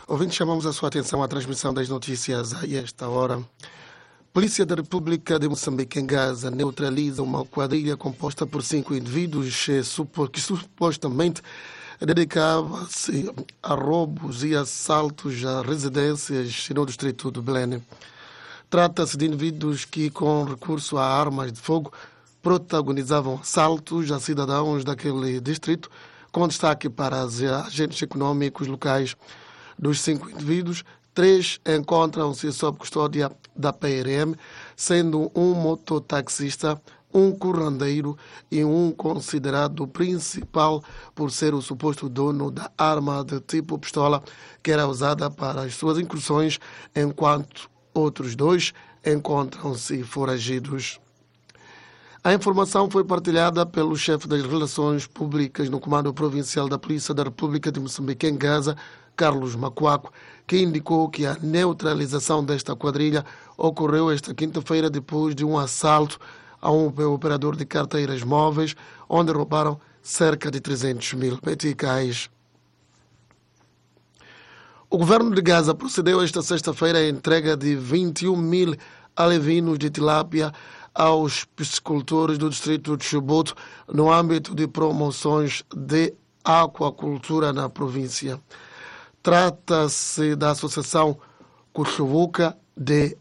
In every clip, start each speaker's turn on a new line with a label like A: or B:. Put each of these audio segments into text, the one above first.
A: Ouvintes, chamamos a sua atenção à transmissão das notícias a esta hora. Polícia da República de Moçambique em Gaza neutraliza uma quadrilha composta por 5 indivíduos que supostamente dedicava-se a roubos e assaltos a residências no distrito do Belém. Trata-se de indivíduos que, com recurso a armas de fogo, protagonizavam assaltos a cidadãos daquele distrito, com destaque para os agentes econômicos locais. Dos 5 indivíduos, 3 encontram-se sob custódia da PRM, sendo um mototaxista, um currandeiro e um considerado principal por ser o suposto dono da arma de tipo pistola que era usada para as suas incursões, enquanto outros 2 encontram-se foragidos. A informação foi partilhada pelo chefe das Relações Públicas no Comando Provincial da Polícia da República de Moçambique em Gaza, Carlos Macuaco, que indicou que a neutralização desta quadrilha ocorreu esta quinta-feira depois de um assalto a um operador de carteiras móveis, onde roubaram cerca de 300 mil meticais. O governo de Gaza procedeu esta sexta-feira à entrega de 21 mil alevinos de tilápia aos piscicultores do distrito de Chibouto no âmbito de promoções de aquacultura na província. Trata-se da Associação Cuchuvuca de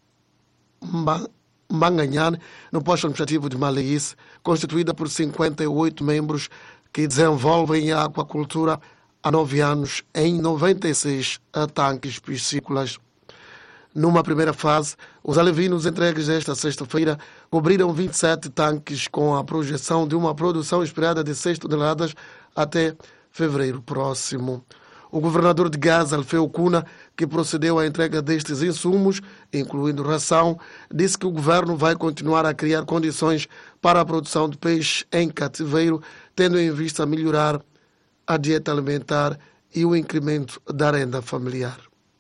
A: Manganhane, no posto administrativo de Maleis, constituída por 58 membros que desenvolvem a aquacultura há 9 anos em 96 tanques piscícolas. Numa primeira fase, os alevinos entregues esta sexta-feira cobriram 27 tanques com a projeção de uma produção esperada de 6 toneladas até fevereiro próximo. O governador de Gaza, Alfeu Cuna, que procedeu à entrega destes insumos, incluindo ração, disse que o governo vai continuar a criar condições para a produção de peixe em cativeiro, tendo em vista melhorar a dieta alimentar e o incremento da renda familiar.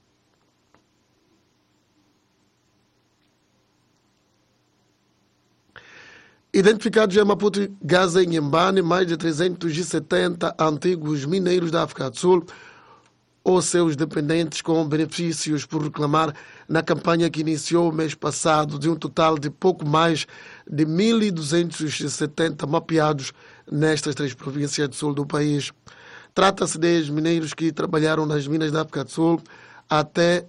A: Identificados em Maputo, Gaza e Inhambane, mais de 370 antigos mineiros da África do Sul ou seus dependentes com benefícios por reclamar na campanha que iniciou o mês passado, de um total de pouco mais de 1.270 mapeados nestas 3 províncias do sul do país. Trata-se de ex-mineiros que trabalharam nas minas da África do Sul até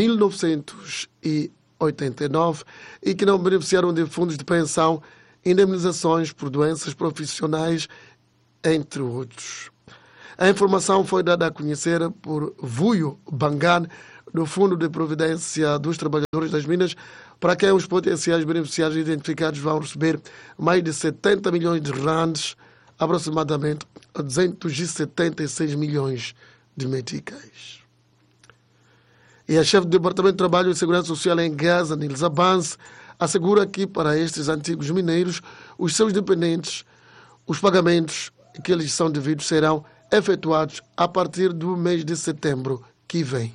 A: 1989 e que não beneficiaram de fundos de pensão, indemnizações por doenças profissionais, entre outros. A informação foi dada a conhecer por Vuyo Bangan, do Fundo de Providência dos Trabalhadores das Minas, para quem os potenciais beneficiários identificados vão receber mais de 70 milhões de randes, aproximadamente 276 milhões de meticais. E a chefe do Departamento de Trabalho e Segurança Social em Gaza, Nilza Banse, assegura que para estes antigos mineiros, os seus dependentes, os pagamentos que eles são devidos serão efetuados a partir do mês de setembro que vem.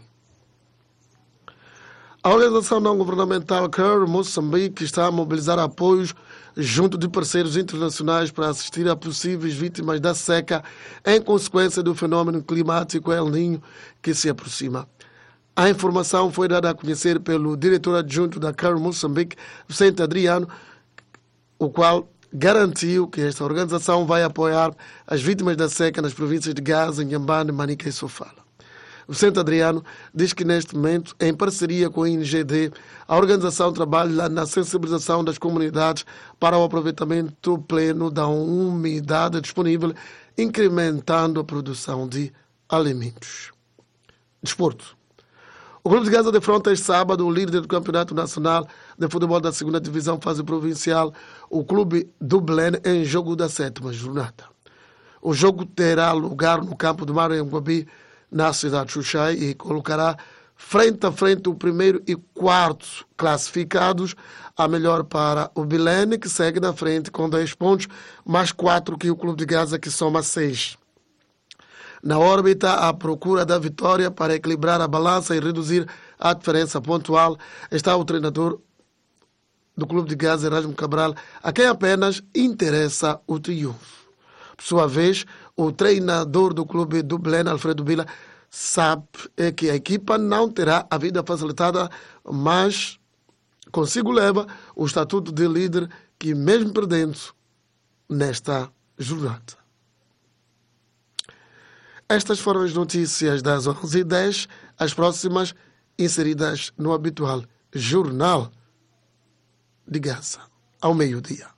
A: A organização não-governamental CARE Moçambique está a mobilizar apoios junto de parceiros internacionais para assistir a possíveis vítimas da seca em consequência do fenômeno climático El Niño que se aproxima. A informação foi dada a conhecer pelo diretor adjunto da CARE Moçambique, Vicente Adriano, o qual garantiu que esta organização vai apoiar as vítimas da seca nas províncias de Gaza, Inhambane, Manica e Sofala. Vicente Adriano diz que neste momento, em parceria com a INGD, a organização trabalha na sensibilização das comunidades para o aproveitamento pleno da umidade disponível, incrementando a produção de alimentos. Desporto. O Clube de Gaza defronta este sábado o líder do Campeonato Nacional de Futebol da 2ª Divisão Fase Provincial, o Clube do Belém, em jogo da 7ª jornada. O jogo terá lugar no campo do Maranguabi, na cidade de Xuxai, e colocará frente a frente o primeiro e quarto classificados, a melhor para o Belém, que segue na frente com 10 pontos, mais 4 que o Clube de Gaza, que soma 6. Na órbita, à procura da vitória para equilibrar a balança e reduzir a diferença pontual, está o treinador do Clube de Gaza, Erasmo Cabral, a quem apenas interessa o triunfo. Por sua vez, o treinador do Clube do Belém, Alfredo Bila, sabe é que a equipa não terá a vida facilitada, mas consigo leva o estatuto de líder que mesmo perdendo nesta jornada. Estas foram as notícias das 11h10, as próximas inseridas no habitual Jornal de Gaza, ao meio-dia.